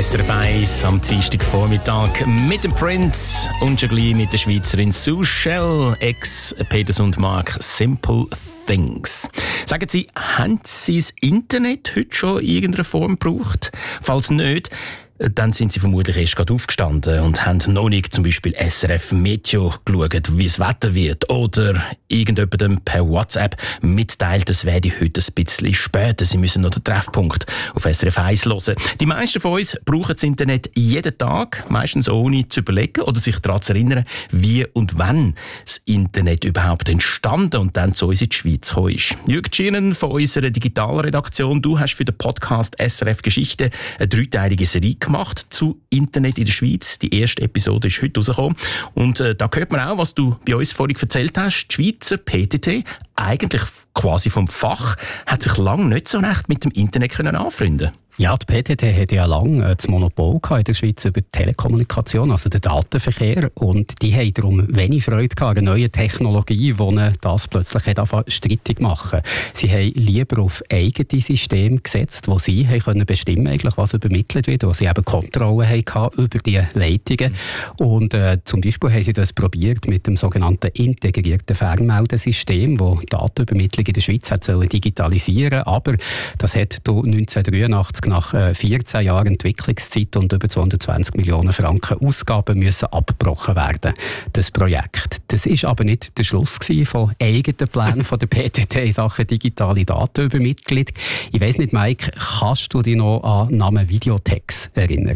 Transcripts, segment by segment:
SRF 1 am Dienstagvormittag mit dem Prince und schon gleich mit der Schweizerin Sue Shell, ex-Peters und Mark Simple Things. Sagen Sie, haben Sie das Internet heute schon in irgendeiner Form gebraucht? Falls nicht, dann sind Sie vermutlich erst gerade aufgestanden und haben noch nicht zum Beispiel SRF Meteo geschaut, wie das Wetter wird, oder irgendjemandem per WhatsApp mitteilt, es werde heute ein bisschen später. Sie müssen noch den Treffpunkt auf SRF 1 hören. Die meisten von uns brauchen das Internet jeden Tag, meistens ohne zu überlegen oder sich daran zu erinnern, wie und wann das Internet überhaupt entstanden und dann zu uns in die Schweiz gekommen ist. Jürg Tschirnen von unserer Digitalredaktion, du hast für den Podcast SRF Geschichte eine 3-teilige Serie gemacht zu Internet in der Schweiz. Die erste Episode ist heute rausgekommen. Und da hört man auch, was du bei uns vorhin erzählt hast. Die Schweizer PTT, eigentlich quasi vom Fach, hat sich lange nicht so recht mit dem Internet anfreunden können. Ja, die PTT hat ja lange das Monopol in der Schweiz über die Telekommunikation, also den Datenverkehr. Und die haben darum wenig Freude gehabt an einer neuen Technologie, die das plötzlich strittig machen. Sie haben lieber auf eigene Systeme gesetzt, wo sie können bestimmen eigentlich, was übermittelt wird, wo sie eben Kontrolle hatten über die Leitungen. Und zum Beispiel haben sie das probiert mit dem sogenannten integrierten Fernmeldesystem, das die Datenübermittlung in der Schweiz hat digitalisieren, aber das hat 1983 nach 14 Jahren Entwicklungszeit und über 220 Millionen Franken Ausgaben müssen abgebrochen werden, das Projekt. Das ist aber nicht der Schluss von eigenen Plänen von der PTT in Sachen digitale Datenübermittlung. Ich weiss nicht, Mike, kannst du dich noch an den Namen Videotex erinnern?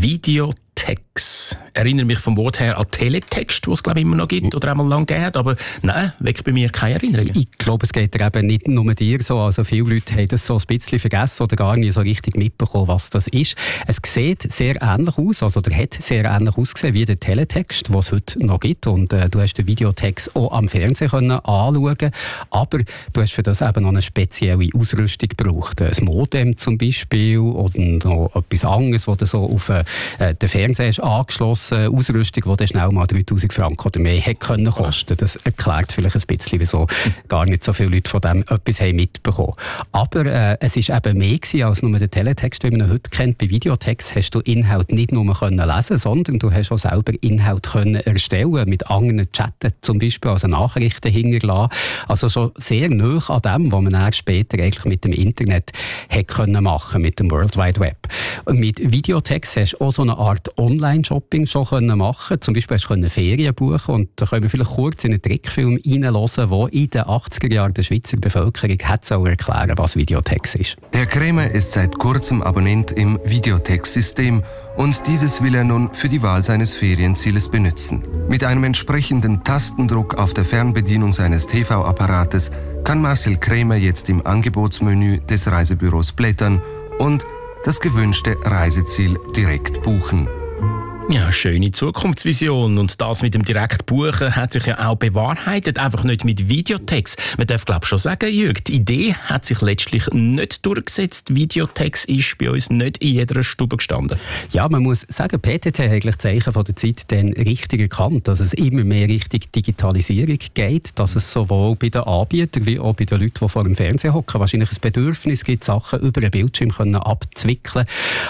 Videotex. Erinnere mich vom Wort her an Teletext, den es glaube ich immer noch gibt oder einmal lang gegeben hat, aber nein, weckt bei mir keine Erinnerungen. Ich glaube, es geht eben nicht nur dir so. Also viele Leute haben das so ein bisschen vergessen oder gar nicht so richtig mitbekommen, was das ist. Es sieht sehr ähnlich aus, also der hat sehr ähnlich ausgesehen wie der Teletext, den es heute noch gibt. Und du hast den Videotext auch am Fernsehen anschauen, aber du hast für das eben noch eine spezielle Ausrüstung gebraucht. Ein Modem zum Beispiel oder noch etwas anderes, das du so auf den Fernseher hast angeschlossen, Ausrüstung, die schnell mal 3000 Franken oder mehr hätte können kosten. Das erklärt vielleicht ein bisschen, wieso gar nicht so viele Leute von dem etwas haben mitbekommen. Aber es war eben mehr gewesen als nur der Teletext, wie man ihn heute kennt. Bei Videotext hast du Inhalt nicht nur lesen, sondern du hast auch selber Inhalt können erstellen, mit anderen chatten, zum Beispiel also Nachrichten hinterlassen. Also schon sehr nahe an dem, was man dann später eigentlich mit dem Internet hätte können machen, mit dem World Wide Web. Und mit Videotext hast du auch so eine Art Online-Shopping schon können machen. Zum Beispiel hast du Ferien buchen und da können wir vielleicht kurz in einen Trickfilm reinhören, der in den 80er Jahren der Schweizer Bevölkerung hat erklären, was Videotext ist. Herr Krämer ist seit kurzem Abonnent im Videotext-System und dieses will er nun für die Wahl seines Ferienzieles benutzen. Mit einem entsprechenden Tastendruck auf der Fernbedienung seines TV-Apparates kann Marcel Krämer jetzt im Angebotsmenü des Reisebüros blättern und das gewünschte Reiseziel direkt buchen. Ja, schöne Zukunftsvision. Und das mit dem Direktbuchen hat sich ja auch bewahrheitet, einfach nicht mit Videotext. Man darf, glaube ich, schon sagen, Jürg, die Idee hat sich letztlich nicht durchgesetzt. Videotext ist bei uns nicht in jeder Stube gestanden. Ja, man muss sagen, PTT hat eigentlich Zeichen von der Zeit dann richtig erkannt, dass es immer mehr Richtung Digitalisierung geht, dass es sowohl bei den Anbietern wie auch bei den Leuten, die vor dem Fernsehen hocken, wahrscheinlich ein Bedürfnis gibt, Sachen über einen Bildschirm abzuwickeln.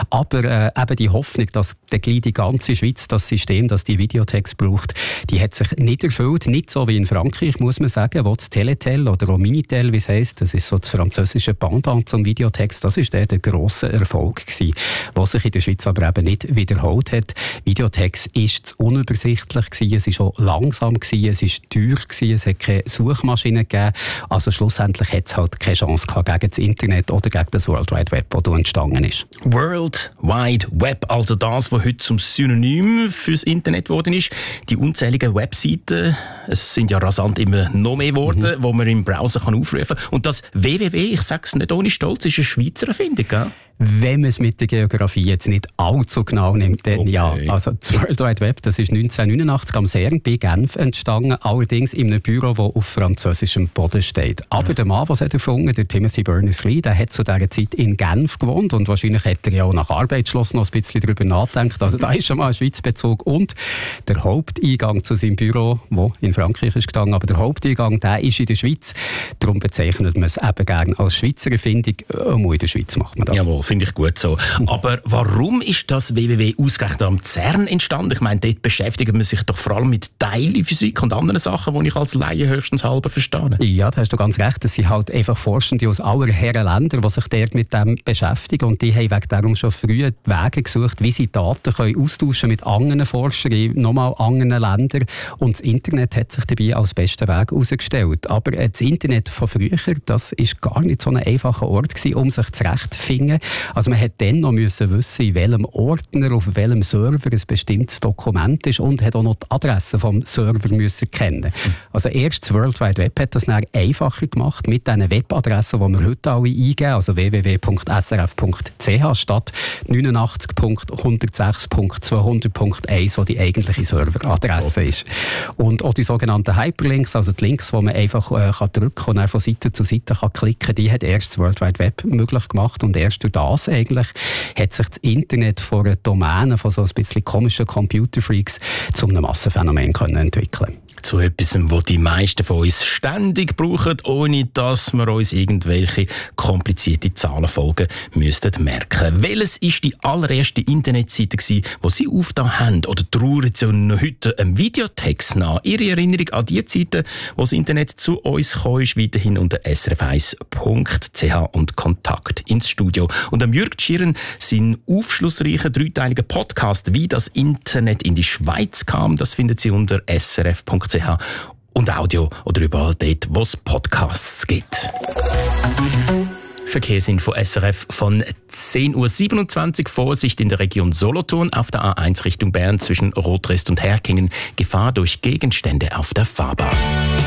Aber eben die Hoffnung, dass die ganze Schweiz das System, das die Videotext braucht, die hat sich nicht erfüllt. Nicht so wie in Frankreich, muss man sagen, wo das Teletel oder auch Minitel, wie es heisst, das ist so das französische Pendant zum Videotext, das ist der grosser Erfolg gewesen, was sich in der Schweiz aber eben nicht wiederholt hat. Videotext ist unübersichtlich gewesen, es ist auch langsam gewesen, es ist teuer gewesen, es hat keine Suchmaschine gegeben, also schlussendlich hat es halt keine Chance gehabt gegen das Internet oder gegen das World Wide Web, das entstanden ist. World Wide Web, also das, was heute zum Synonym fürs Internet geworden ist. Die unzähligen Webseiten, es sind ja rasant immer noch mehr geworden, wo man im Browser aufrufen kann. Und das www, ich sage es nicht ohne Stolz, ist eine Schweizer Erfindung, gell? Wenn man es mit der Geografie jetzt nicht allzu genau nimmt, dann okay. Ja. Also das World Wide Web, das ist 1989 am CERN bei Genf entstanden, allerdings in einem Büro, das auf französischem Boden steht. Aber der Mann, der es erfunden hat, der Timothy Berners-Lee, der hat zu dieser Zeit in Genf gewohnt und wahrscheinlich hat er ja auch nach Arbeitsschluss noch ein bisschen darüber nachgedacht. Also da ist schon mal ein Schweizbezug. Und der Haupteingang zu seinem Büro, der in Frankreich ist gestanden, aber der Haupteingang, der ist in der Schweiz. Darum bezeichnet man es eben gerne als Schweizer Erfindung. Auch in der Schweiz macht man das. Jawohl. finde ich gut so. Aber warum ist das WWW ausgerechnet am CERN entstanden? Ich meine, dort beschäftigt man sich doch vor allem mit Teilchenphysik und anderen Sachen, die ich als Laie höchstens halb verstehe. Ja, da hast du ganz recht. Es sind halt einfach Forschende aus aller Herren Länder, die sich dort mit dem beschäftigen. Und die haben wegen darum schon früh Wege gesucht, wie sie Daten können austauschen mit anderen Forschern in nochmal anderen Ländern. Und das Internet hat sich dabei als besten Weg herausgestellt. Aber das Internet von früher, das ist gar nicht so ein einfacher Ort gewesen, um sich zurechtzufinden. Also man hat dann noch müssen wissen, in welchem Ordner, auf welchem Server ein bestimmtes Dokument ist und hat auch noch die Adresse vom Server müssen kennen. Also erst das World Wide Web hat das dann einfacher gemacht mit diesen Webadressen, die wir heute alle eingeben, also www.srf.ch statt 89.106.200.1, wo die eigentliche Serveradresse ist. Und auch die sogenannten Hyperlinks, also die Links, die man einfach drücken kann und dann von Seite zu Seite klicken kann, die hat erst das World Wide Web möglich gemacht und erst durch das eigentlich hat sich das Internet von einer Domäne von so ein bisschen komischen Computerfreaks zu einem Massenphänomen entwickeln. Zu etwas, was die meisten von uns ständig brauchen, ohne dass wir uns irgendwelche komplizierte Zahlenfolgen müssten merken. Welches war die allererste Internetseite, die Sie aufgetan haben? Oder trauern Sie noch heute einem Videotext nach? Ihre Erinnerung an die Zeiten, wo das Internet zu uns kam, ist weiterhin unter srf1.ch und Kontakt ins Studio. Und am Jürg Schirren sein aufschlussreicher dreiteiliger Podcast, wie das Internet in die Schweiz kam, das finden Sie unter srf.ch und Audio oder überall dort, wo es Podcasts gibt. Verkehrsinfo SRF von 10.27 Uhr. Vorsicht in der Region Solothurn auf der A1 Richtung Bern zwischen Rotrest und Herkingen. Gefahr durch Gegenstände auf der Fahrbahn.